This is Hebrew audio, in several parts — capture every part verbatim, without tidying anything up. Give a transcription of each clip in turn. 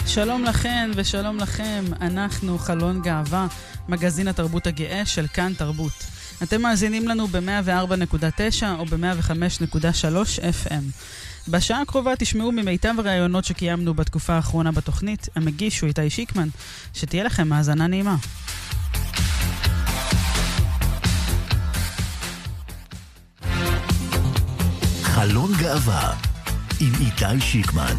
שלום לכן ושלום לכם, אנחנו חלון גאווה, מגזין התרבות הגאה של כאן תרבות. אתם מאזינים לנו ב-מאה וארבע נקודה תשע או ב-מאה וחמש נקודה שלוש אף אם. בשעה הקרובה תשמעו ממיטב הרעיונות שקיימנו בתקופה האחרונה בתוכנית, המגיש הוא איתי שיקמן, שתהיה לכם מאזנה נעימה. חלון גאווה עם איתי שיקמן.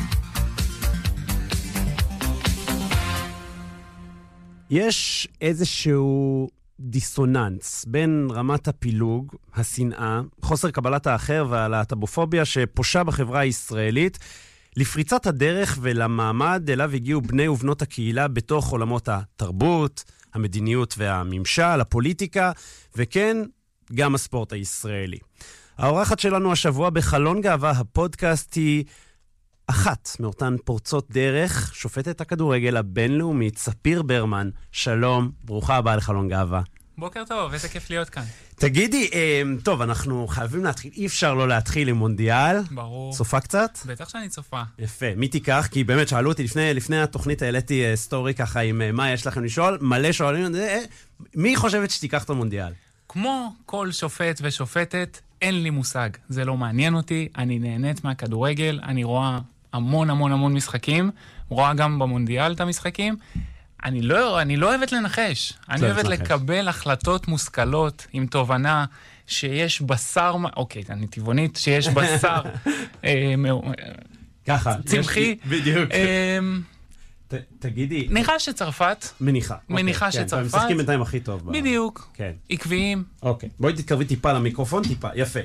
יש איזשהו דיסוננס בין רמת הפילוג, השנאה, חוסר קבלת האחר והלהט"בופוביה שפושה בחברה הישראלית, לפריצת הדרך ולמעמד אליו הגיעו בני ובנות הקהילה בתוך עולמות התרבות, המדיניות והממשל, הפוליטיקה, וכן, גם הספורט הישראלי. האורחת שלנו השבוע בחלון גאווה הפודקאסט היא אחת מאותן פורצות דרך, שופטת הכדורגל הבינלאומית, ספיר ברמן. שלום, ברוכה הבאה לחלון גאווה. בוקר טוב, איזה כיף להיות כאן. תגידי, אה, טוב, אנחנו חייבים להתחיל, אי אפשר לא להתחיל עם מונדיאל. ברור. צופה קצת? בטח שאני צופה. יפה, מי תיקח? כי באמת שאלו אותי, לפני, לפני התוכנית העליתי אה, סטורי ככה עם אה, מה יש לכם לשאול, מלא שואלים, אה, מי חושבת שתיקח את המונדיאל? כמו כל שופט ושופטת, אין לי מושג. זה לא מעניין אותי, אני נהנית מהכדורגל, אני רואה המון המון המון משחקים, רואה גם במונדיאל את המשחקים. אני לא, אני לא אוהבת לנחש. אני אוהבת לקבל החלטות מושכלות עם תובנה שיש בשר, אוקיי, אני טבעונית, שיש בשר ככה, צמחי. בדיוק. תגידי. מניחה שצרפת. מניחה. מניחה שצרפת. הם משחקים בינתיים הכי טוב. בדיוק. כן. עקביים. אוקיי. בואי תתקרבי טיפה למיקרופון, טיפה. יפה.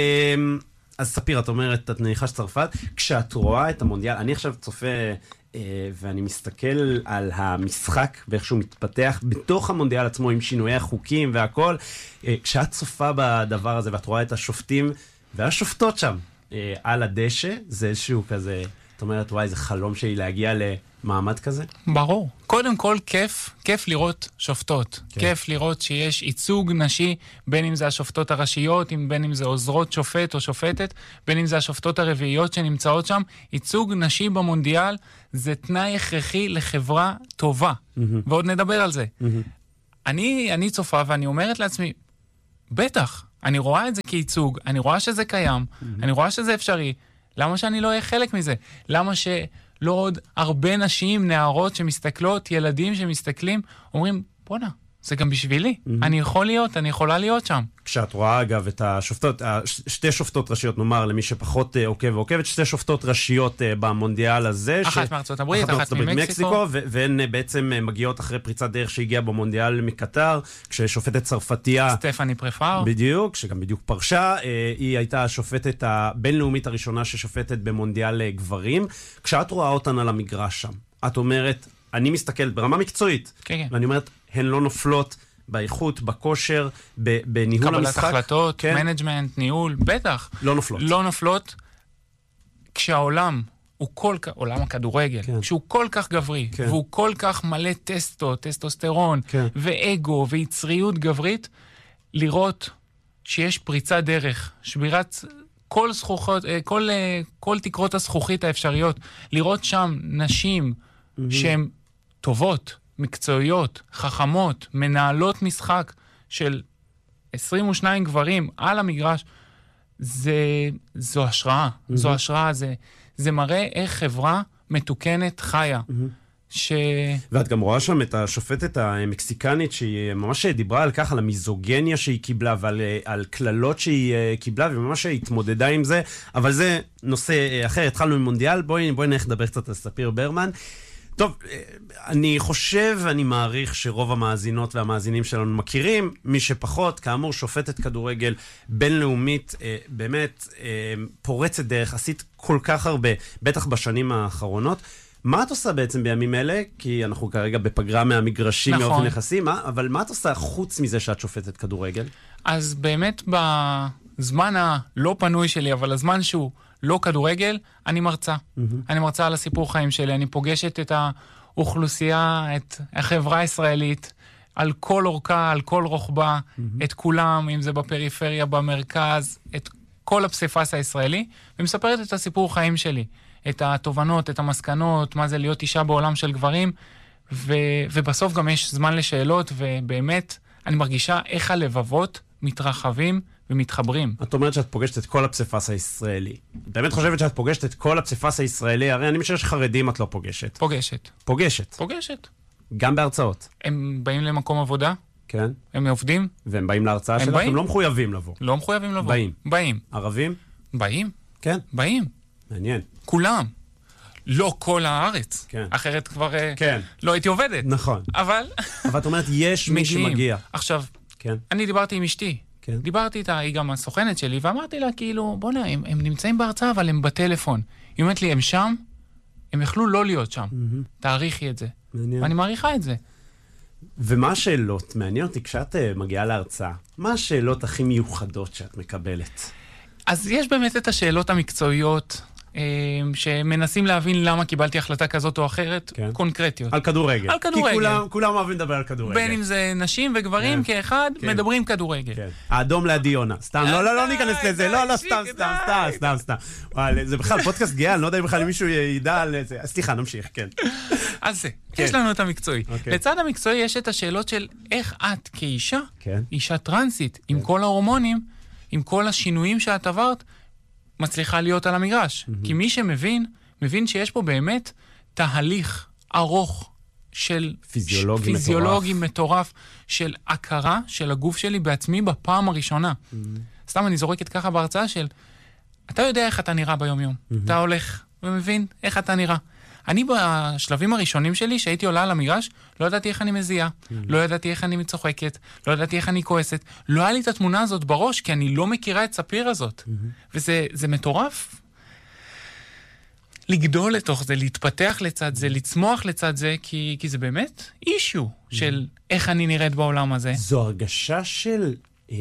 אז ספיר, את אומרת, את מניחה שצרפת. כשאת רואה את המונדיאל, אני עכשיו צופה, ואני מסתכל על המשחק ואיך שהוא מתפתח בתוך המונדיאל עצמו עם שינויי החוקים והכל. כשאת צופה בדבר הזה ואת רואה את השופטים והשופטות שם על הדשא, זה איזשהו כזה, את אומרת, וואי, זה חלום שלי להגיע למעמד כזה? ברור. קודם כל, כיף, כיף לראות שופטות. כן. כיף לראות שיש ייצוג נשי, בין אם זה השופטות הראשיות, בין אם זה עוזרות שופט או שופטת, בין אם זה השופטות הרביעיות שנמצאות שם. ייצוג נשי במונדיאל זה תנאי הכרחי לחברה טובה. Mm-hmm. ועוד נדבר על זה. Mm-hmm. אני, אני צופה ואני אומרת לעצמי, בטח, אני רואה את זה כייצוג, אני רואה שזה קיים, mm-hmm. אני רואה שזה אפשרי. למה שאני לא אהיה חלק מזה? למה שלא עוד הרבה נשים, נערות שמסתכלות, ילדים שמסתכלים, אומרים, בוא'נה, זה גם בשבילי. Mm-hmm. אני יכול להיות, אני יכולה להיות שם. כשאת רואה, אגב, את השופטות, שתי שופטות ראשיות, נאמר, למי שפחות עוקב ועוקבת, שתי שופטות ראשיות במונדיאל הזה. אחת ש... מארצות הברית, אחת, אחת ממקסיקו. ו- והן בעצם מגיעות אחרי פריצת דרך שהגיעה במונדיאל מקטר, כששופטת צרפתייה... סטפני פרפאר. בדיוק, שגם בדיוק פרשה. היא הייתה השופטת הבינלאומית הראשונה ששופטת במונדיאל גברים. כשאת רואה אותן על המגרש שם, את אומרת, אני מסתכלת ברמה מקצועית, כן, ואני אומרת, הן לא נופלות באיכות, בכושר, בניהול קבלת המשחק. קבלת החלטות, כן. מנג'מנט, ניהול, בטח. לא נופלות. לא נופלות. כשהעולם הוא כל כך, עולם הכדורגל, כן. כשהוא כל כך גברי, כן. והוא כל כך מלא טסטו, טסטוסטרון, כן. ואגו, ויצריות גברית, לראות שיש פריצת דרך, שבירת כל זכוכות, כל, כל תקרות הזכוכית האפשריות, לראות שם נשים mm-hmm. שהן טובות, מקצועיות, חכמות, מנהלות משחק של עשרים ושניים גברים על המגרש, זה, זו השראה. Mm-hmm. זו השראה, זה, זה מראה איך חברה מתוקנת חיה. Mm-hmm. ש... ואת גם רואה שם את השופטת המקסיקנית שהיא ממש דיברה על כך, על המיזוגניה שהיא קיבלה ועל על כללות שהיא קיבלה, וממש התמודדה עם זה, אבל זה נושא אחר. התחלנו עם מונדיאל, בואי, בואי נלך לדבר קצת על ספיר ברמן. טוב, אני חושב, אני מעריך שרוב המאזינות והמאזינים שלנו מכירים, מי שפחות, כאמור, שופטת כדורגל בינלאומית, באמת פורצת דרך, עשית כל כך הרבה, בטח בשנים האחרונות. מה את עושה בעצם בימים אלה? כי אנחנו כרגע בפגרה מהמגרשים, נכון. מאופן יחסי, מה? אבל מה את עושה חוץ מזה שאת שופטת כדורגל? אז באמת בזמן הלא פנוי שלי, אבל הזמן שהוא לא כדורגל, אני מרצה. Mm-hmm. אני מרצה על הסיפור חיים שלי, אני פוגשת את האוכלוסייה, את החברה הישראלית, על כל אורכה, על כל רוחבה, mm-hmm. את כולם, אם זה בפריפריה, במרכז, את כל הפסיפס הישראלי, ומספרת את הסיפור חיים שלי. את התובנות, את המסקנות, מה זה להיות אישה בעולם של גברים, ו, ובסוף גם יש זמן לשאלות, ובאמת אני מרגישה איך הלבבות מתרחבים ומתחברים. את אומרת שאת פוגשת את כל הפסיפס הישראלי. באמת חושבת שאת פוגשת את כל הפסיפס הישראלי? הרי אני משהו שחרדים את לא פוגשת. פוגשת. פוגשת. פוגשת. גם בהרצאות. הם באים למקום עבודה? כן. הם עובדים? והם באים להרצאה שלך? הם לא מחויבים לבוא. לא מחויבים לבוא. באים. באים. ערבים? באים. כן. באים. מעניין. כולם. לא כל הארץ. כן. אחרת כבר כן. לא הייתי עובדת. נכון. אבל... אבל את אומרת, יש מי שמגיע. עכשיו, כן. אני דיברתי עם אשתי. כן. דיברתי איתה, היא גם הסוכנת שלי, ואמרתי לה, כאילו, בוא נה, הם, הם נמצאים בהרצאה, אבל הם בטלפון. היא אומרת לי, הם שם? הם יכלו לא להיות שם. Mm-hmm. תעריכי את זה. מעניין. ואני מעריכה את זה. ומה השאלות? מעניין אותי, כשאת uh, מגיעה להרצאה, מה השאלות הכי מיוחדות שאת מקבלת? אז יש באמת את השאלות המקצועיות, שמנסים להבין למה קיבלתי החלטה כזאת או אחרת, כן. קונקרטיות. על כדורגל. על כדורגל. כי כולם, כולם אוהבים לדבר על כדורגל. בין אם זה נשים וגברים כן. כאחד, כן. מדברים כדורגל. כן. האדום ליד יונה. סתם, לא, לא, לא ניכנס לזה. לא, לא, סתם, סתם, סתם, סתם, סתם. וואי, זה בכלל פודקאסט גאה, אני לא יודע אם בכלל מישהו ידע על זה. סליחה, נמשיך, כן. אז זה, כן. יש לנו את המקצועי. אוקיי. לצד המקצועי יש את השאלות של איך את כאישה, כן. אישה טרנסית, עם כל ההורמונים, עם כל השינויים שאת עברת, מצליחה להיות על המגרש. Mm-hmm. כי מי שמבין, מבין שיש פה באמת תהליך ארוך של פיזיולוגי, ש... פיזיולוגי מטורף. מטורף של הכרה של הגוף שלי בעצמי בפעם הראשונה. Mm-hmm. סתם אני זורקת ככה בהרצאה של, אתה יודע איך אתה נראה ביום יום. Mm-hmm. אתה הולך ומבין איך אתה נראה. אני בשלבים הראשונים שלי, שהייתי עולה על המגרש, לא ידעתי איך אני מזיעה, mm-hmm. לא ידעתי איך אני מצוחקת, לא ידעתי איך אני כועסת. לא היה לי את התמונה הזאת בראש, כי אני לא מכירה את ספיר הזאת. Mm-hmm. וזה זה מטורף. לגדול לתוך זה, להתפתח לצד זה, לצמוח לצד זה, כי, כי זה באמת אישיו mm-hmm. של איך אני נראית בעולם הזה. זו הרגשה של אה,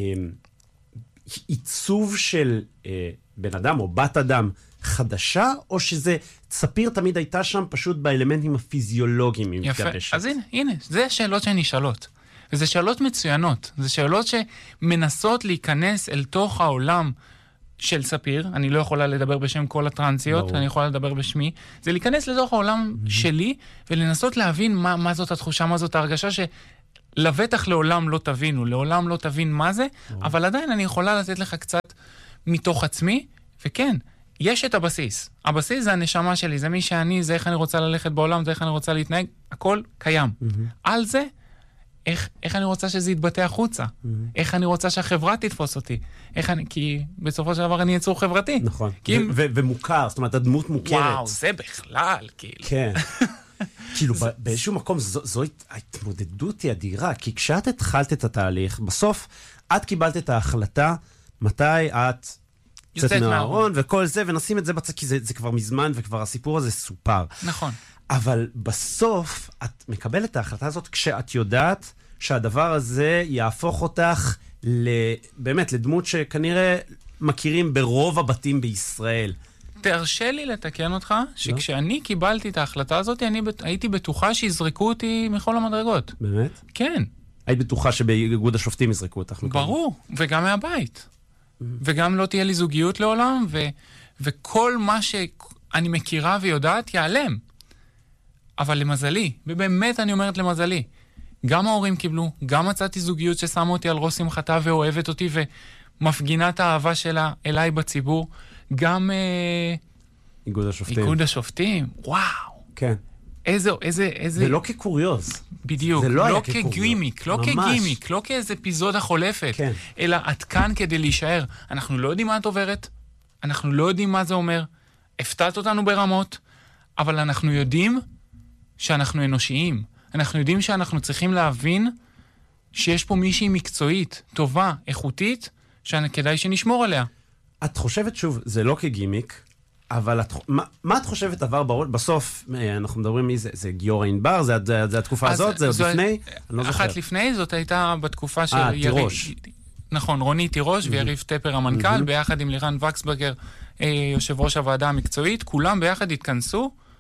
עיצוב של אה, בן אדם או בת אדם, חדשה, או שזה ספיר תמיד הייתה שם פשוט באלמנטים הפיזיולוגיים היא יפה, מתגבשת? אז הנה, הנה, זה שאלות שאני שאלות. וזה שאלות מצוינות. זה שאלות שמנסות להיכנס אל תוך העולם של ספיר. אני לא יכולה לדבר בשם כל הטרנסיות, ברור. אני יכולה לדבר בשמי. זה להיכנס לתוך העולם mm-hmm. שלי, ולנסות להבין מה, מה זאת התחושה, מה זאת ההרגשה שלבטח לעולם לא תבינו, לעולם לא תבין מה זה, ברור. אבל עדיין אני יכולה לתת לך קצת מתוך עצמי, וכן, יש את הבסיס. הבסיס זה הנשמה שלי, זה מי שאני, זה איך אני רוצה ללכת בעולם, זה איך אני רוצה להתנהג, הכל קיים. Mm-hmm. על זה, איך, איך אני רוצה שזה יתבטא החוצה? Mm-hmm. איך אני רוצה שהחברה תתפוס אותי? איך אני, כי בסופו של דבר אני יצור חברתי. נכון. כי... ו- ו- ומוכר, זאת אומרת, הדמות מוכרת. וואו, זה בכלל, כאילו. כן. כאילו, באיזשהו מקום, זו, זו ההתמודדות היא אדירה, כי כשאת התחלת את התהליך, בסוף, את קיבלת את ההחלטה, מתי את... יוצאת מהארון וכל זה, ונשים את זה בצד, כי זה, זה כבר מזמן, וכבר הסיפור הזה סופר. נכון. אבל בסוף, את מקבלת את ההחלטה הזאת כשאת יודעת שהדבר הזה יהפוך אותך ל, באמת לדמות שכנראה מכירים ברוב הבתים בישראל. תרשה לי לתקן אותך, שכשאני קיבלתי את ההחלטה הזאת, אני הייתי בטוחה שיזרקו אותי מכל המדרגות. באמת? כן. היית בטוחה שבאיגוד השופטים יזרקו אותך? ברור, וגם מהבית. וגם לא תהיה לי זוגיות לעולם, ו- וכל מה שאני מכירה ויודעת ייעלם. אבל למזלי, ובאמת אני אומרת למזלי, גם ההורים קיבלו, גם מצאתי זוגיות ששמה אותי על ראש שמחתה ואוהבת אותי, ומפגינה את האהבה שלה אליי בציבור, גם... אה, איגוד השופטים. איגוד השופטים, וואו. כן. איזה, איזה, איזה... זה לא כקוריוז. בדיוק. זה לא, לא כגימיק, לא כגימיק, לא כאיזה אפיזודה חולפת, כן. אלא את כאן כדי להישאר. אנחנו לא יודעים מה את עוברת, אנחנו לא יודעים מה זה אומר, הפתעת אותנו ברמות, אבל אנחנו יודעים שאנחנו אנושיים. אנחנו יודעים שאנחנו צריכים להבין שיש פה מישהי מקצועית, טובה, איכותית, שכדאי שנשמור עליה. את חושבת, שוב, זה לא כגימיק, אבל את, מה, מה את חושבת עבר בראש? בסוף, אנחנו מדברים מי זה, זה גיורא ענבר, זה, זה, זה התקופה הזאת, זה עוד לפני? אני לא זוכר. אחת לפני, זאת הייתה בתקופה של אה, תירוש. נכון, רוני תירוש ויריב טפר המנכ"ל, ביחד עם לירן וקסברגר, יושב ראש הוועדה המקצועית, כולם ביחד התכנסו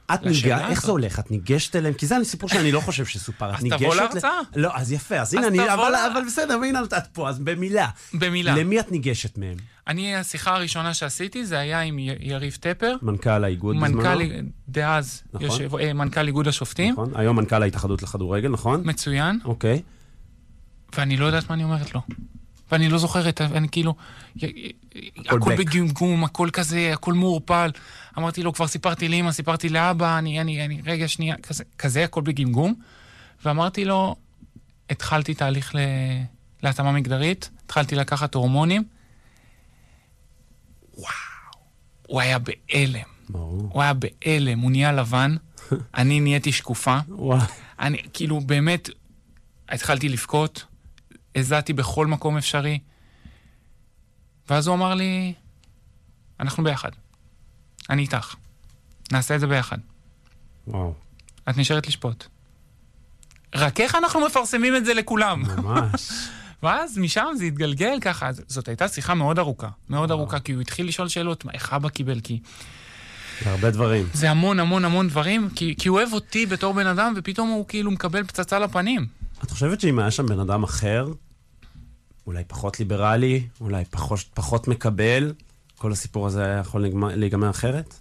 את ניגע, איך זה הולך? את ניגשת אליהם? כי זה סיפור שאני לא חושב שסופר. אז תבוא להרצאה. לא, אז יפה, אז הנה אני, אבל בסדר, והנה את פה, אז במילה. במילה. למי את ניגשת מהם? אני, השיחה הראשונה שעשיתי, זה היה עם יריב טפר. מנכ"ל האיגוד בזמנו. מנכ"ל דאז, מנכ"ל איגוד השופטים. נכון, היום מנכ"ל ההתאחדות לכדורגל, נכון? מצוין. אוקיי. ואני לא יודעת מה אני אומרת לו. ואני לא זוכרת, אני כאילו, הכל בגמגום, הכל כזה, הכל מעורפל. אמרתי לו, כבר סיפרתי לאמא, סיפרתי לאבא, אני, אני, אני, רגע, שנייה, כזה, כזה, הכל בגמגום. ואמרתי לו, התחלתי תהליך להתאמה מגדרית, התחלתי לקחת הורמונים. וואו, הוא היה באלם. הוא היה באלם, הוא נהיה לבן, אני נהייתי שקופה. אני, כאילו, באמת, התחלתי לבכות, הזעתי בכל מקום אפשרי, ואז הוא אמר לי, אנחנו ביחד. אני איתך. נעשה את זה ביחד. וואו. את נשארת לשפוט. רק איך אנחנו מפרסמים את זה לכולם? ממש. ואז משם זה התגלגל ככה. זאת הייתה שיחה מאוד ארוכה. מאוד ארוכה, כי הוא התחיל לשאול שאלות, מה, איך אבא קיבל? כי... הרבה דברים. זה המון המון המון דברים, כי, כי הוא אוהב אותי בתור בן אדם, ופתאום הוא כאילו מקבל פצצה לפנים. את חושבת שאם היה שם בן אדם אחר, אולי פחות ליברלי, אולי פחות, פחות מקבל, כל הסיפור הזה היה יכול להיגמר אחרת?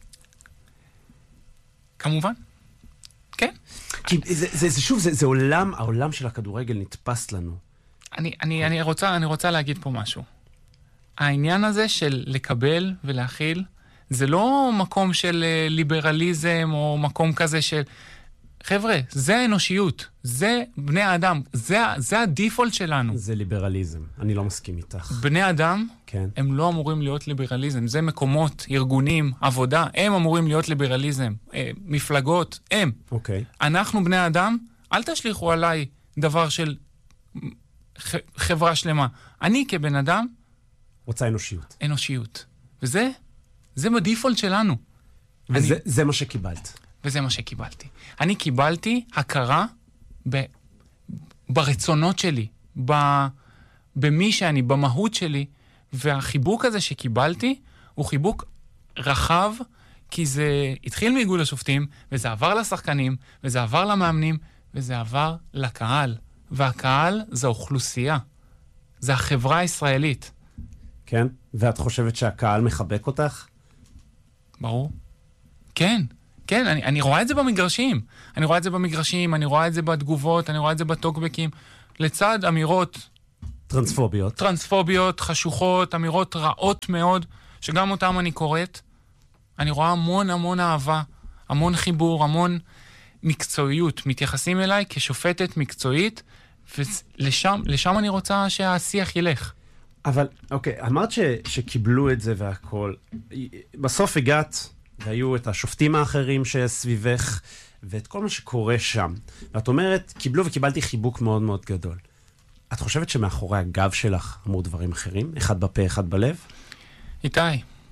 כמובן. כן. כי זה, זה, זה שוב, זה, זה עולם, העולם של הכדורגל נתפס לנו. אני, אני, אני רוצה, אני רוצה להגיד פה משהו. העניין הזה של לקבל ולהכיל, זה לא מקום של ליברליזם או מקום כזה של... חבר'ה, זה האנושיות, זה בני האדם, זה, זה הדיפולט שלנו. זה ליברליזם, אני לא מסכים איתך. בני אדם, כן. הם לא אמורים להיות ליברליזם, זה מקומות, ארגונים, עבודה, הם אמורים להיות ליברליזם, אה, מפלגות, הם. אוקיי. אנחנו בני אדם, אל תשליחו עליי דבר של ח, חברה שלמה. אני כבן אדם... רוצה אנושיות. אנושיות. וזה, זה בדיפולט שלנו. וזה אני... זה מה שקיבלת. וזה מה שקיבלתי. אני קיבלתי הכרה ב... ברצונות שלי, ב... במי שאני, במהות שלי, והחיבוק הזה שקיבלתי הוא חיבוק רחב, כי זה התחיל מאיגוד השופטים, וזה עבר לשחקנים, וזה עבר למאמנים, וזה עבר לקהל. והקהל זה אוכלוסייה. זה החברה הישראלית. כן? ואת חושבת שהקהל מחבק אותך? ברור. כן. כן, אני, אני רואה את זה במגרשים. אני רואה את זה במגרשים, אני רואה את זה בתגובות, אני רואה את זה בטוקבקים. לצד אמירות... טרנספוביות. טרנספוביות, חשוכות, אמירות רעות מאוד, שגם אותם אני קוראת. אני רואה המון המון אהבה, המון חיבור, המון מקצועיות. מתייחסים אליי כשופטת מקצועית, ולשם לשם אני רוצה שהשיח ילך. אבל, אוקיי, אמרת ש, שקיבלו את זה והכל. בסוף הגעת... והיו את השופטים האחרים שסביבך, ואת כל מה שקורה שם. ואת אומרת, קיבלו וקיבלתי חיבוק מאוד מאוד גדול. את חושבת שמאחורי הגב שלך אמרו דברים אחרים? אחד בפה, אחד בלב? איתי,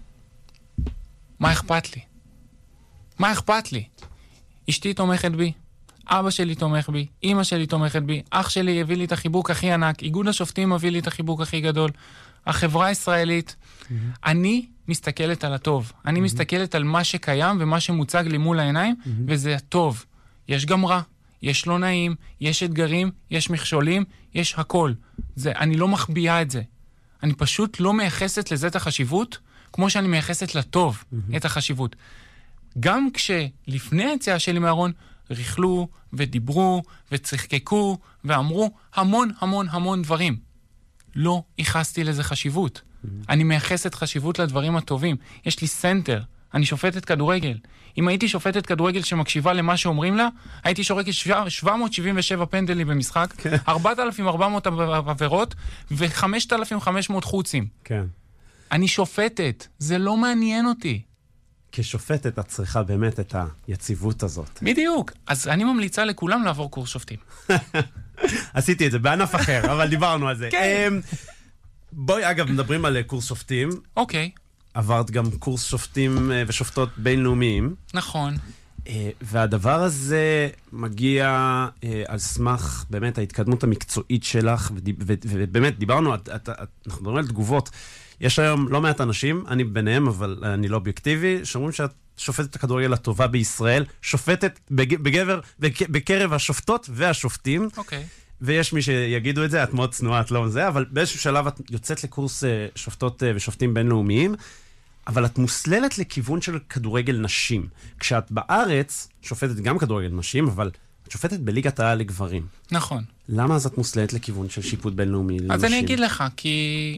מה אכפת לי? מה אכפת לי? אשתי תומכת בי, אבא שלי תומך בי, אמא שלי תומכת בי, אח שלי הביא לי את החיבוק הכי ענק, איגוד השופטים הביא לי את החיבוק הכי גדול, החברה הישראלית, mm-hmm. אני מסתכלת על הטוב, אני mm-hmm. מסתכלת על מה שקיים ומה שמוצג לי מול העיניים, mm-hmm. וזה טוב. יש גם רע, יש לא נעים, יש אתגרים, יש מכשולים, יש הכל. זה, אני לא מחביאה את זה. אני פשוט לא מייחסת לזה את החשיבות, כמו שאני מייחסת לטוב mm-hmm. את החשיבות. גם כשלפני היציאה שלי מהארון, ריחלו ודיברו וצחקקו ואמרו המון המון המון דברים. לא ייחסתי לזה חשיבות. Mm-hmm. אני מייחסת חשיבות לדברים הטובים. יש לי סנטר, אני שופטת כדורגל. אם הייתי שופטת כדורגל שמקשיבה למה שאומרים לה, הייתי שורקת שבע מאות שבעים ושבע פנדלים במשחק, ארבעת אלפים וארבע מאות עבירות ו-חמשת אלפים וחמש מאות חוצים. כן. אני שופטת, זה לא מעניין אותי. כשופטת את צריכה באמת את היציבות הזאת. בדיוק. אז אני ממליצה לכולם לעבור קורס שופטים. עשיתי את זה בענף אחר, אבל דיברנו על זה. כן. בואי, אגב, מדברים על קורס שופטים. אוקיי. עברת גם קורס שופטים ושופטות בינלאומיים. נכון. והדבר הזה מגיע על סמך באמת ההתקדמות המקצועית שלך, ובאמת דיברנו, אנחנו מדברים על תגובות. יש היום לא מעט אנשים, אני ביניהם, אבל אני לא אובייקטיבי, שאומרים שאת שופטת הכדורגל הטובה בישראל, שופטת בגבר, בקרב השופטות והשופטים. אוקיי. ויש מי שיגידו את זה, את מאוד צנועה, את לא זה, אבל באיזשהו שלב את יוצאת לקורס שופטות ושופטים בינלאומיים, אבל את מוסללת לכיוון של כדורגל נשים. כשאת בארץ, שופטת גם כדורגל נשים, אבל את שופטת בליגת העל לגברים. נכון. למה אז את מוסללת לכיוון של שיפוט בינלאומי לנשים? אז אני אגיד לך, כי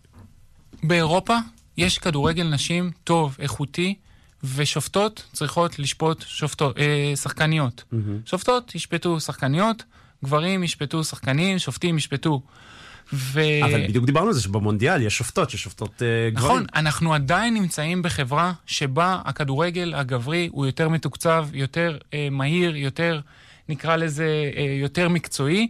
באירופה יש כדורגל נשים טוב, איכותי, ושופטות צריכות לשפוט שופטות, אה, שחקניות. Mm-hmm. שופטות ישפטו שחקניות, גברים ישפטו שחקנים, שופטים ישפטו. ו... אבל בדיוק דיברנו על זה שבמונדיאל יש שופטות ששופטות uh, גברים. נכון, אנחנו עדיין נמצאים בחברה שבה הכדורגל הגברי הוא יותר מתוקצב, יותר uh, מהיר, יותר, נקרא לזה, uh, יותר מקצועי,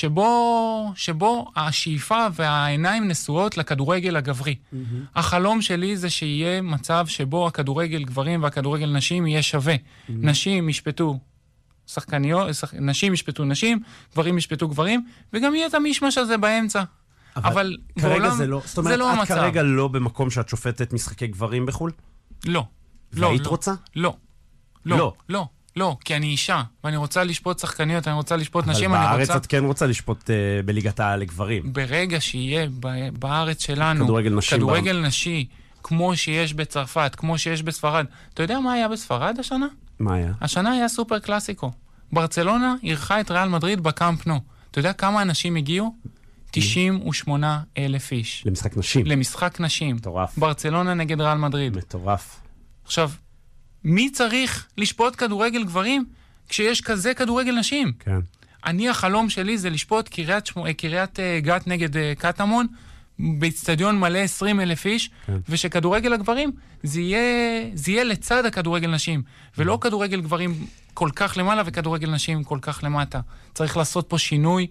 שבו, שבו השאיפה והעיניים נשואות לכדורגל הגברי. Mm-hmm. החלום שלי זה שיהיה מצב שבו הכדורגל גברים והכדורגל נשים יהיה שווה. Mm-hmm. נשים ישפטו שחקניות, שח... נשים ישפטו נשים, גברים ישפטו גברים, וגם יהיה את המשמש הזה באמצע. אבל, אבל בעולם זה לא, זאת אומרת, זה לא את המצב. כרגע לא במקום שאת שופטת משחקי גברים בחול? לא. והיית לא, רוצה? לא. לא. לא. לא. לא, כי אני אישה, ואני רוצה לשפוט שחקניות, אני רוצה לשפוט נשים, אני רוצה... אבל בארץ את כן רוצה לשפוט uh, בליגת העל לגברים. ברגע שיהיה ב- בארץ שלנו... כדורגל נשי. כדורגל נשי, כמו שיש בצרפת, כמו שיש בספרד. אתה יודע מה היה בספרד השנה? מה היה? השנה היה סופר קלאסיקו. ברצלונה אירחה את ריאל מדריד בקאמפ נו. אתה יודע כמה אנשים הגיעו? תשעים ושמונה אלף איש. למשחק נשים. למשחק נשים. מטורף. ברצלונה נגד ריאל מדריד. מטורף. עכשיו, מי צריך לשפוט כדורגל גברים כשיש כזה כדורגל נשים? כן. אני, החלום שלי זה לשפוט קריית, שמו, קריית uh, גת נגד uh, קטמון, באצטדיון מלא עשרים אלף איש, כן. ושכדורגל הגברים זה יהיה, זה יהיה לצד הכדורגל נשים, ולא כדורגל גברים כל כך למעלה וכדורגל נשים כל כך למטה. צריך לעשות פה שינוי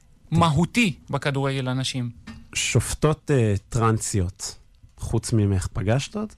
מהותי בכדורגל הנשים. שופטות uh, טרנסיות, חוץ ממך פגשת עוד?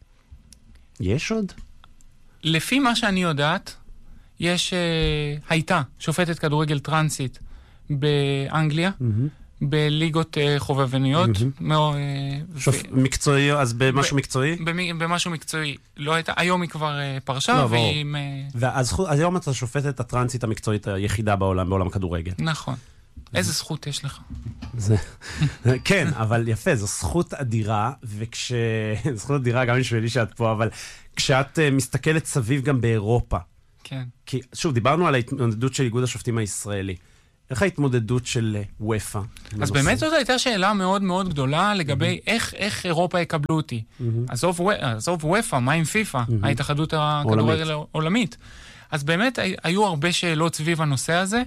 יש עוד? לפי מה שאני יודעת, יש, uh, הייתה שופטת כדורגל טרנסית באנגליה, mm-hmm. בליגות uh, חובבניות. Mm-hmm. מאו, uh, שופ... ו... מקצועי, אז במשהו ב... מקצועי? במ... במשהו מקצועי. לא הייתה, היום היא כבר uh, פרשה, לא, והיא... ואז היום אתה שופטת הטרנסית המקצועית היחידה בעולם, בעולם הכדורגל. נכון. איזה זכות יש לך? זה... כן, אבל יפה, זו זכות אדירה, וכש... זכות אדירה גם בשבילי שאת פה, אבל כשאת uh, מסתכלת סביב גם באירופה, כן. כי, שוב, דיברנו על ההתמודדות של איגוד השופטים הישראלי. איך ההתמודדות של וופא? אז באמת זאת הייתה שאלה מאוד מאוד גדולה לגבי איך, איך אירופה יקבלו אותי. עזוב וופא, מה עם פיפא, ההתאחדות הכדורגל העולמית. אז באמת היו הרבה שאלות סביב הנושא הזה,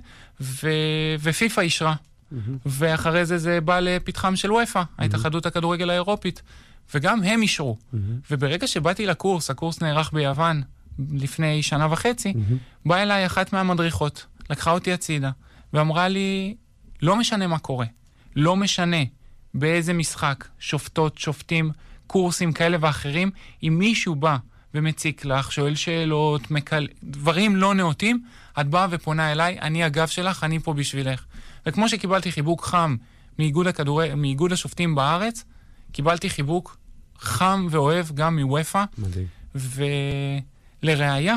ופיפא אישרה. ואחרי זה זה בא לפתחם של וופא, ההתאחדות הכדורגל האירופית. וגם הם אישרו. וברגע שבאתי לקורס, הקורס נערך ביוון, לפני שנה וחצי, mm-hmm. באה אליי אחת מהמדריכות, לקחה אותי הצידה, ואמרה לי, לא משנה מה קורה, לא משנה באיזה משחק, שופטות, שופטים, קורסים כאלה ואחרים, אם מישהו בא ומציק לך, שואל שאלות, מקל... דברים לא נאותים, את באה ופונה אליי, אני הגב שלך, אני פה בשבילך. וכמו שקיבלתי חיבוק חם מאיגוד, הכדור... מאיגוד השופטים בארץ, קיבלתי חיבוק חם ואוהב גם מוופא. מדהים. ו... לראיה,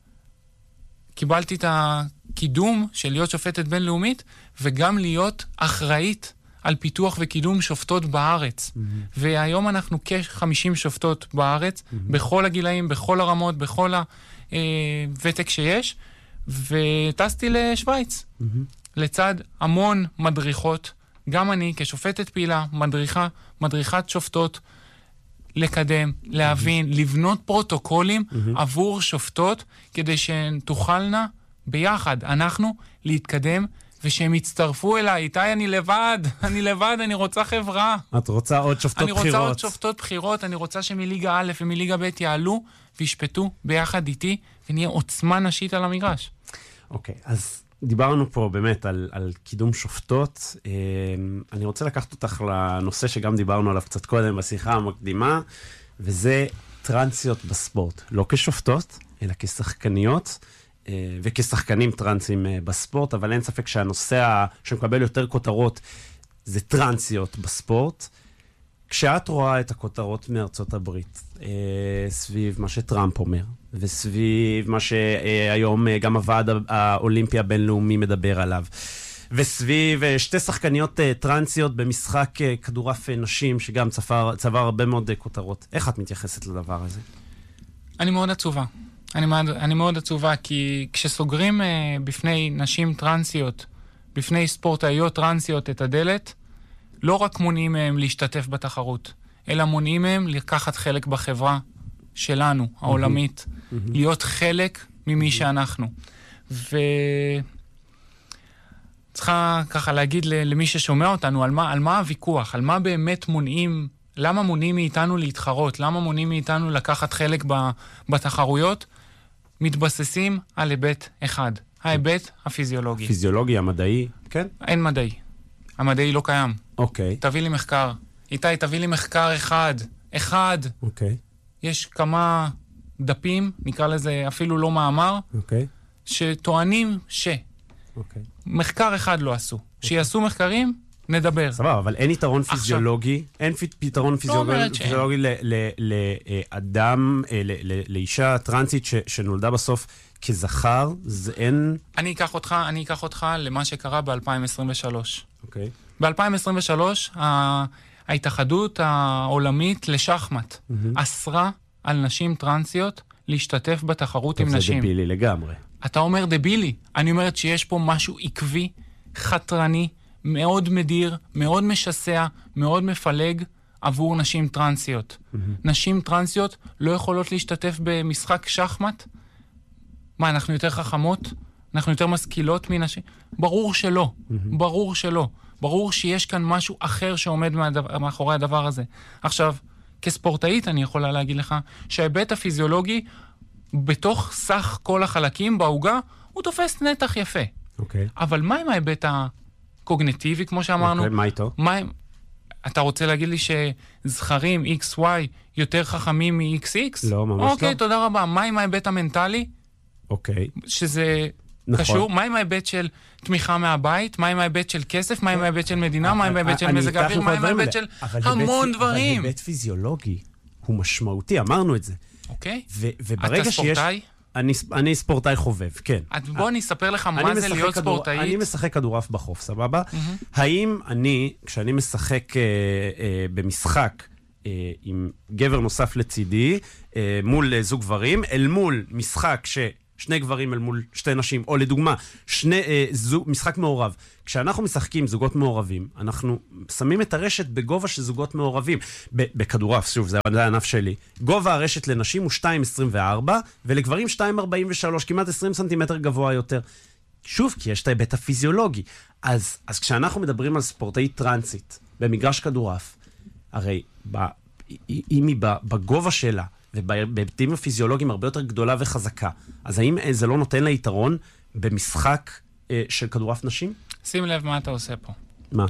קיבלתי את הקידום של להיות שופטת בינלאומית, וגם להיות אחראית על פיתוח וקידום שופטות בארץ. Mm-hmm. והיום אנחנו כ-חמישים שופטות בארץ, mm-hmm. בכל הגילאים, בכל הרמות, בכל הוותק שיש, וטסתי לשוויץ. Mm-hmm. לצד המון מדריכות, גם אני כשופטת פעילה, מדריכה, מדריכת שופטות, לקדם, להבין, mm-hmm. לבנות פרוטוקולים mm-hmm. עבור שופטות, כדי שהן תוכלנה ביחד, אנחנו, להתקדם, ושהם יצטרפו אליי. איתי, אני לבד, אני לבד, אני רוצה חברה. את רוצה עוד שופטות אני בחירות. אני רוצה עוד שופטות בחירות, אני רוצה שמליגה א' ומליגה ב' יעלו, וישפטו ביחד איתי, ונהיה עוצמה נשית על המגרש. אוקיי, אז דיברנו פה באמת על, על קידום שופטות. אני רוצה לקחת אותך לנושא שגם דיברנו עליו קצת קודם בשיחה המקדימה, וזה טרנסיות בספורט. לא כשופטות, אלא כשחקניות, וכשחקנים טרנסים בספורט, אבל אין ספק שהנושא שמקבל יותר כותרות זה טרנסיות בספורט. כשאת רואה את הכותרות מארצות הברית, אה, סביב מה שטראמפ אומר, וסביב מה שהיום אה, גם הוועד האולימפי הבינלאומי מדבר עליו, וסביב אה, שתי שחקניות אה, טרנסיות במשחק אה, כדורעף נשים, שגם צבר, צבר הרבה מאוד אה, כותרות. איך את מתייחסת לדבר הזה? אני מאוד עצובה. אני מאוד, אני מאוד עצובה, כי כשסוגרים אה, בפני נשים טרנסיות, בפני ספורטאיות טרנסיות את הדלת, לא רק מונעים מהם להשתתף בתחרות, אלא מונעים מהם לקחת חלק בחברה שלנו, העולמית, להיות חלק ממי שאנחנו. וצריכה ככה להגיד למי ששומע אותנו, על מה, על מה הוויכוח, על מה באמת מונעים, למה מונעים מאיתנו להתחרות, למה מונעים מאיתנו לקחת חלק בתחרויות, מתבססים על היבט אחד, ההיבט הפיזיולוגי. פיזיולוגי, המדעי, כן? אין מדעי. המדעי לא קיים. אוקיי. תביא לי מחקר. איתי, תביא לי מחקר אחד. אחד. אוקיי. יש כמה דפים, נקרא לזה אפילו לא מאמר, אוקיי. שטוענים ש. אוקיי. מחקר אחד לא עשו. שיעשו מחקרים, נדבר. סבבה, אבל אין יתרון פיזיולוגי, אין פתרון פיזיולוגי לאדם, לאישה טרנסית שנולדה בסוף כזכר, זה אין... אני אקח אותך, אני אקח אותך למה שקרה ב-אלפיים עשרים ושלוש. אוקיי. ב-אלפיים עשרים ושלוש, ההתאחדות העולמית לשחמט אסרה על נשים טרנסיות להשתתף בתחרות עם נשים. זה דבילי לגמרי. אתה אומר דבילי. אני אומרת שיש פה משהו עקבי, חתרני, מאוד מדיר, מאוד משסע, מאוד מפלג עבור נשים טרנסיות. נשים טרנסיות לא יכולות להשתתף במשחק שחמט? מה, אנחנו יותר חכמות? אנחנו יותר משכילות מנשים? ברור שלא. ברור שלא. ברור שיש כאן משהו אחר שעומד מאחורי הדבר הזה. עכשיו, כספורטאית אני יכולה להגיד לך שההיבט הפיזיולוגי בתוך סך כל החלקים בהוגה הוא תופס נתח יפה. אוקיי. אבל מה עם ההיבט הקוגניטיבי, כמו שאמרנו? אוקיי, מה איתו? מה עם... אתה רוצה להגיד לי שזכרים אקס וואי יותר חכמים מ-אקס אקס? לא, ממש לא. אוקיי, תודה רבה. מה עם ההיבט המנטלי? אוקיי. שזה נכון. קשור? מה עם ההיבט של תמיכה מהבית? מה עם ההיבט של כסף? מה עם ההיבט של מדינה? מה עם ההיבט של מזג האוויר? מה עם ההיבט של המון דברים? אבל היבט פיזיולוגי הוא משמעותי, אמרנו את זה. אוקיי. וברגע שיש... אתה ספורטאי? אני, אני ספורטאי חובב, כן. בוא אני אספר לך מה זה להיות כדור, ספורטאית. אני משחק כדורעף בחוף, סבבה? Mm-hmm. האם אני, כשאני משחק אה, אה, במשחק אה, עם גבר נוסף לצידי, אה, מול אה, זוג גברים, אל מול משחק ש... שני גברים אל מול שתי נשים, או לדוגמה, שני, אה, זוג, משחק מעורב. כשאנחנו משחקים זוגות מעורבים, אנחנו שמים את הרשת בגובה של זוגות מעורבים. בכדורעף, שוב, זה הענף שלי. גובה הרשת לנשים הוא שתיים עשרים וארבע, ולגברים שתיים ארבעים ושלוש, כמעט עשרים סנטימטר גבוה יותר. שוב, כי יש את ההיבט הפיזיולוגי. אז, אז כשאנחנו מדברים על ספורטאית טרנסית, במגרש כדורעף, הרי ב, אם היא בגובה שלה, ובהיבטים הפיזיולוגיים הרבה יותר גדולה וחזקה. אז האם זה לא נותן לה יתרון במשחק אה, של כדורעף נשים? שים לב מה אתה עושה פה. מה?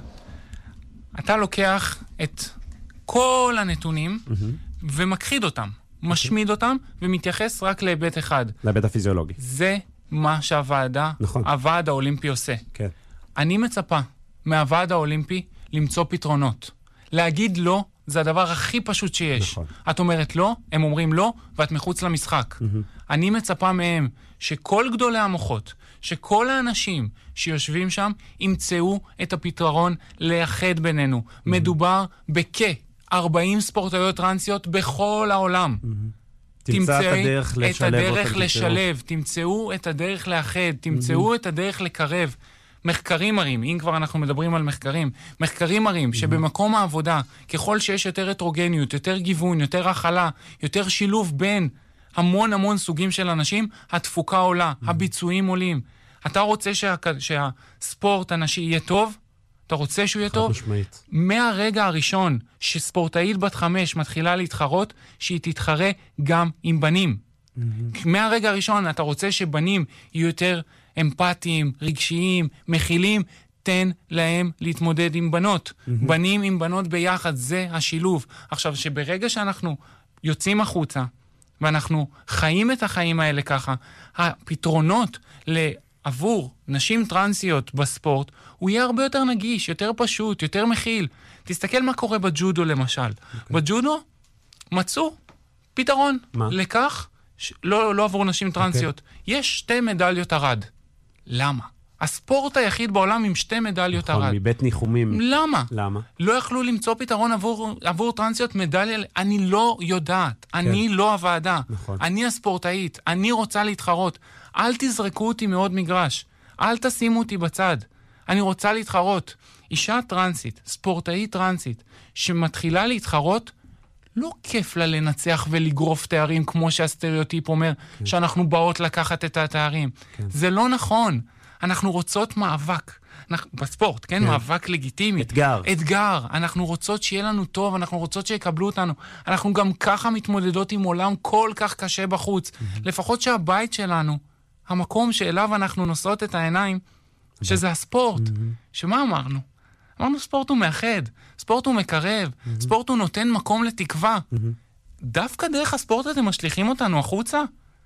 אתה לוקח את כל הנתונים mm-hmm. ומכחיד אותם, okay. משמיד אותם ומתייחס רק להיבט אחד. להיבט הפיזיולוגי. זה מה שהוועדה, נכון. הוועד האולימפי עושה. כן. אני מצפה מהוועד האולימפי למצוא פתרונות. להגיד לא, זה הדבר הכי פשוט שיש. נכון. את אומרת לא, הם אומרים לא, ואת מחוץ למשחק. Mm-hmm. אני מצפה מהם שכל גדולי המוחות, שכל האנשים שיושבים שם, ימצאו את הפתרון לאחד בינינו. Mm-hmm. מדובר בכ-ארבעים ספורטאיות טרנסיות בכל העולם. Mm-hmm. תמצא את הדרך לשלב. את הדרך לשלב, תמצאו את הדרך לאחד, תמצאו mm-hmm. את הדרך לקרב. מחקרים מראים, אם כבר אנחנו מדברים על מחקרים, מחקרים מראים שבמקום העבודה, ככל שיש יותר הטרוגניות, יותר גיוון, יותר הכלה, יותר שילוב בין המון המון סוגים של אנשים, התפוקה עולה, הביצועים עולים. אתה רוצה שה, שהספורט הנשי יהיה טוב? אתה רוצה שהוא יהיה טוב? משמעית. מהרגע הראשון שספורטאית בת חמש מתחילה להתחרות, שהיא תתחרה גם עם בנים. מהרגע הראשון אתה רוצה שבנים יהיו יותר אמפתיים, רגשיים, מכילים, תן להם להתמודד עם בנות. Mm-hmm. בנים עם בנות ביחד, זה השילוב. עכשיו, שברגע שאנחנו יוצאים החוצה, ואנחנו חיים את החיים האלה ככה, הפתרונות עבור נשים טרנסיות בספורט, הוא יהיה הרבה יותר נגיש, יותר פשוט, יותר מכיל. תסתכל מה קורה בג'ודו למשל. Okay. בג'ודו מצאו פתרון. מה? לכך, ש... לא, לא עבור נשים טרנסיות. Okay. יש שתי מדליות ארד. למה? הספורט היחיד בעולם עם שתי מדליות נכון, ארד. מבית ניחומים. למה? למה? לא יכלו למצוא פתרון עבור, עבור טרנסיות מדליה. אני לא יודעת. כן. אני לא הוועדה. נכון. אני הספורטאית. אני רוצה להתחרות. אל תזרקו אותי מאוד מגרש. אל תשימו אותי בצד. אני רוצה להתחרות. אישה טרנסית, ספורטאית טרנסית, שמתחילה להתחרות, לא כיף לה לנצח ולגרוף תארים, כמו שהסטריאוטיפ אומר, כן. שאנחנו באות לקחת את התארים. כן. זה לא נכון. אנחנו רוצות מאבק. אנחנו, בספורט, כן? כן? מאבק לגיטימי. אתגר. אתגר. אנחנו רוצות שיהיה לנו טוב, אנחנו רוצות שיקבלו אותנו. אנחנו גם ככה מתמודדות עם עולם כל כך קשה בחוץ. Mm-hmm. לפחות שהבית שלנו, המקום שאליו אנחנו נושאות את העיניים, שזה הספורט. Mm-hmm. שמה אמרנו? אמרנו ספורט הוא מאחד, ספורט הוא מקרב, mm-hmm. ספורט הוא נותן מקום לתקווה. Mm-hmm. דווקא דרך הספורט אתם משליכים אותנו החוצה?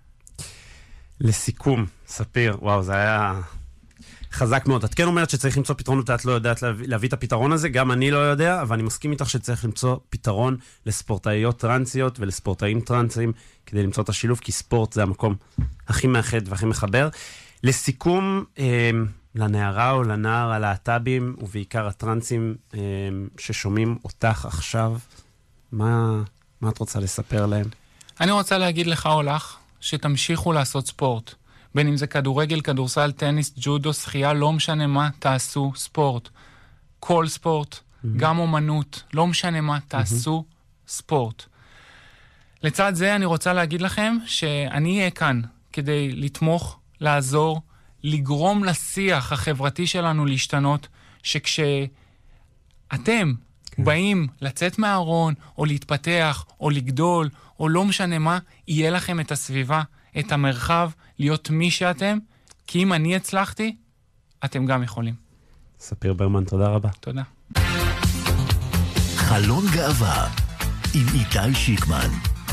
לסיכום, ספיר, וואו, זה היה חזק מאוד. את כן אומרת שצריך למצוא פתרון, ואת לא יודעת להביא, להביא את הפתרון הזה, גם אני לא יודע, אבל אני מסכים איתך שצריך למצוא פתרון לספורטאיות טרנסיות ולספורטאים טרנסים, כדי למצוא את השילוב, כי ספורט זה המקום הכי מאחד והכי מחבר. לסיכום, אה, לנערה או לנער הלהט"בים, ובעיקר הטרנסים אה, ששומעים אותך עכשיו, מה, מה את רוצה לספר להם? אני רוצה להגיד לך או לך, שתמשיכו לעשות ספורט. בין אם זה כדורגל, כדורסל, טניס, ג'ודו, שחייה, לא משנה מה, תעשו ספורט. כל ספורט, mm-hmm. גם אומנות, לא משנה מה, תעשו mm-hmm. ספורט. לצד זה אני רוצה להגיד לכם שאני אהיה כאן כדי לתמוך, לעזור, לגרום לשיח החברתי שלנו להשתנות, שכשאתם כן. באים לצאת מהארון, או להתפתח, או לגדול, או לא משנה מה, יהיה לכם את הסביבה, את המרחב, להיות מי שאתם, כי אם אני הצלחתי, אתם גם יכולים. ספיר ברמן, תודה רבה. תודה. חלון גאווה עם איתי שיקמן.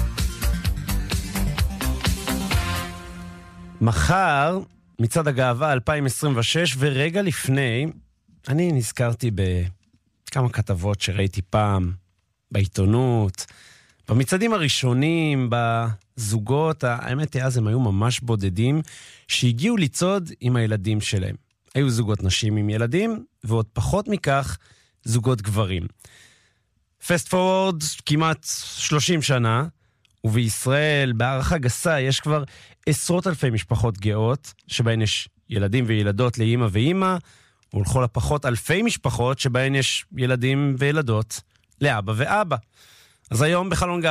מחר, מצעד הגאווה אלפיים עשרים ושש, ורגע לפני, אני נזכרתי בכמה כתבות שראיתי פעם, בעיתונות, במצעדים הראשונים, בזוגות, האמת היא אז הם היו ממש בודדים, שהגיעו לצעוד עם הילדים שלהם. היו זוגות נשים עם ילדים, ועוד פחות מכך, זוגות גברים. פסט פורוורד, כמעט שלושים שנה, ובישראל, בערכה גסה, יש כבר עשרות אלפי משפחות גאות, שבהן יש ילדים וילדות לאמא ואמא, ולכל הפחות אלפי משפחות, שבהן יש ילדים וילדות לאבא ואבא. אז היום בחלון גאווה,